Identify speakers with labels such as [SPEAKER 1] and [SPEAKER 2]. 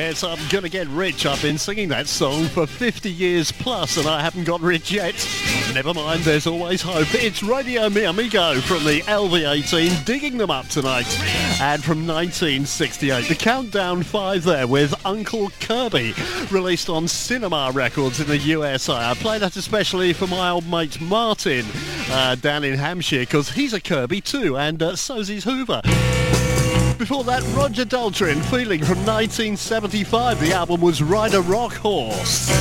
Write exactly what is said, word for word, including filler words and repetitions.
[SPEAKER 1] Yes, I'm gonna get rich. I've been singing that song for fifty years plus and I haven't got rich yet. Never mind, there's always hope. It's Radio Mi Amigo from the L V eighteen, digging them up tonight. And from nineteen sixty-eight, the Countdown five there with Uncle Kirby, released on Cinema Records in the U S A. I play that especially for my old mate Martin uh, down in Hampshire, because he's a Kirby too, and uh, so's his Hoover. Before that, Roger Daltrey, Feeling from nineteen seventy-five. The album was Ride a Rock Horse.